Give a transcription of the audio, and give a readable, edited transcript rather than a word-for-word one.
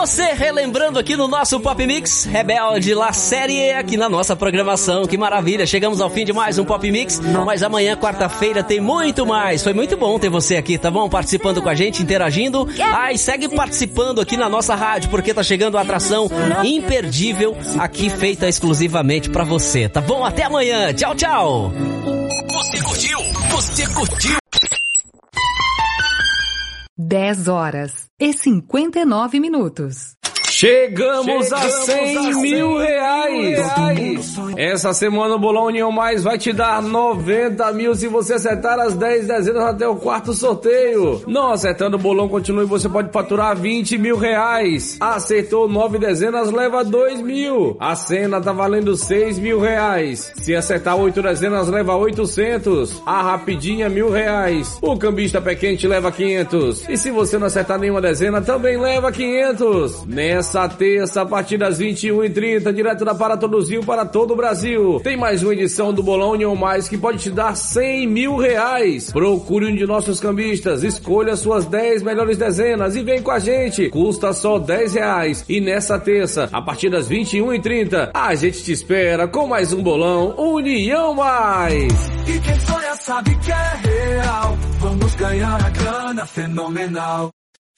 você relembrando aqui no nosso Pop Mix Rebelde La Série aqui na nossa programação. Que maravilha, chegamos ao fim de mais um Pop Mix, mas amanhã, quarta-feira, tem muito mais. Foi muito bom ter você aqui, tá bom? Participando com a gente, interagindo. E segue participando aqui na nossa rádio, porque tá chegando a atração imperdível aqui, feita exclusivamente pra você, tá bom? Até amanhã, tchau, tchau. Você curtiu? Você curtiu? 10h59. Chegamos a 100 mil reais. Essa semana o Bolão União Mais vai te dar 90 mil se você acertar as 10 dezenas até o quarto sorteio. Não acertando, o bolão continua e você pode faturar 20 mil reais. Acertou 9 dezenas, leva 2 mil. A cena tá valendo 6 mil reais. Se acertar 8 dezenas, leva 800. A rapidinha, 1.000 reais. O cambista pé quente leva 500. E se você não acertar nenhuma dezena, também leva 500. Nessa terça, a partir das 21h30, direto da Paratoduzil para todo o Brasil, tem mais uma edição do Bolão União Mais que pode te dar 100 mil reais. Procure um de nossos cambistas, escolha suas 10 melhores dezenas e vem com a gente. Custa só 10 reais. E nessa terça, a partir das 21h30, a gente te espera com mais um Bolão União Mais. E quem sonha sabe que é real. Vamos ganhar a grana fenomenal.